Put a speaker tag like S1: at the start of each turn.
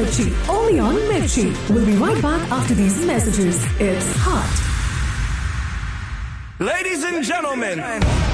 S1: Mirchi. Only on Mirchi. We'll be right back after these messages. It's hot.
S2: Ladies and gentlemen,